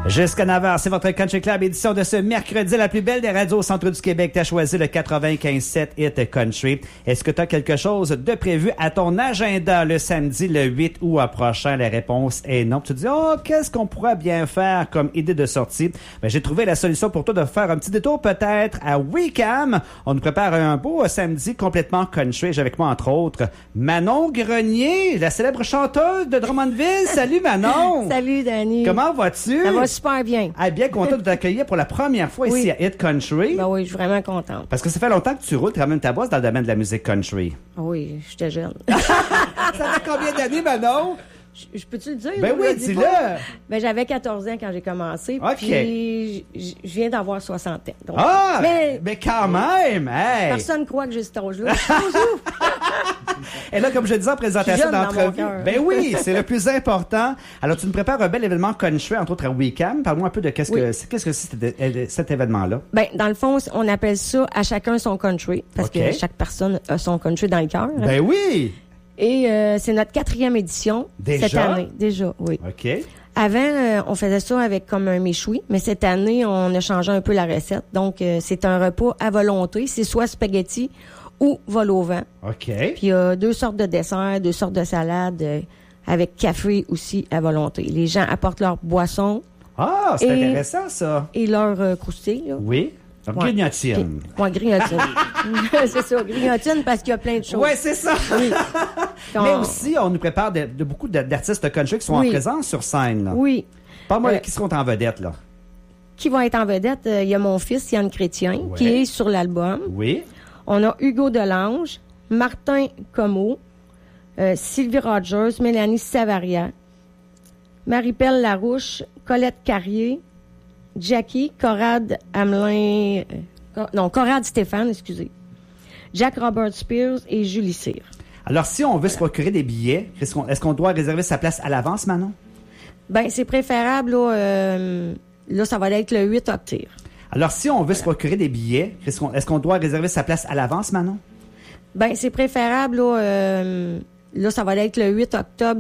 Jusqu'à 9h, c'est votre Country Club, édition de ce mercredi, la plus belle des radios au centre du Québec. T'as choisi le 95.7 Hit Country. Est-ce que t'as quelque chose de prévu à ton agenda le samedi, le 8 août prochain? La réponse est non. Tu te dis, qu'est-ce qu'on pourrait bien faire comme idée de sortie? Ben, j'ai trouvé la solution pour toi de faire un petit détour peut-être à Wickham. On nous prépare un beau samedi complètement country. J'ai avec moi, entre autres, Manon Grenier, la célèbre chanteuse de Drummondville. Salut Manon! Salut Danny! Comment vas-tu? Ça va super bien. Ah, bien content de t'accueillir pour la première fois ici à Hit Country. Ben oui, je suis vraiment contente. Parce que ça fait longtemps que tu roules, tu ramènes ta bosse dans le domaine de la musique country. Ah oui, j'étais jeune. Ça fait combien d'années, Manon? Je peux-tu le dire? Ben oui, dis-le! Ben j'avais 14 ans quand j'ai commencé. OK. Puis je viens d'avoir 60 ans. Donc, mais quand même! Hey. Personne ne croit que j'ai cet âge-là. Et là, comme je disais en présentation d'entrevue, ben oui, c'est le plus important. Alors, tu nous prépares un bel événement country, entre autres à Wickham. Parle-moi un peu de qu'est-ce que c'est cet événement-là. Ben, dans le fond, on appelle ça à chacun son country, parce que chaque personne a son country dans le cœur. Ben oui! Et c'est notre 4e édition cette année. Déjà, oui. OK. Avant, on faisait ça avec comme un méchoui, mais cette année, on a changé un peu la recette. Donc, c'est un repas à volonté. C'est soit spaghetti ou vol au vent. OK. Puis il y a 2 sortes de desserts, 2 sortes de salades, avec café aussi à volonté. Les gens apportent leur boisson. Ah, c'est intéressant, ça. Et leur croustille, là. Oui. Grignotine. Oui, grignotine. C'est ça, grignotine parce qu'il y a plein de choses. Oui, c'est ça. Oui. Mais aussi, on nous prépare de beaucoup d'artistes country qui sont en présence sur scène. Là. Oui. Parle-moi, qui seront en vedette, là? Qui vont être en vedette? Il y a mon fils, Yann Chrétien, qui est sur l'album. Oui. On a Hugo Delange, Martin Comeau, Sylvie Rogers, Mélanie Savaria, Marie-Pelle Larouche, Colette Carrier, Jackie, Corrad Hamelin, Corrad Stéphane, excusez, Jack Robert Spears et Julie Cyr. Alors, si on veut se procurer des billets, est-ce qu'on doit réserver sa place à l'avance, Manon? Ben, c'est préférable, là, ça va être le 8 octobre. Alors, si on veut se procurer des billets, est-ce qu'on doit réserver sa place à l'avance, Manon? Ben, c'est préférable, là, ça va être le 8 octobre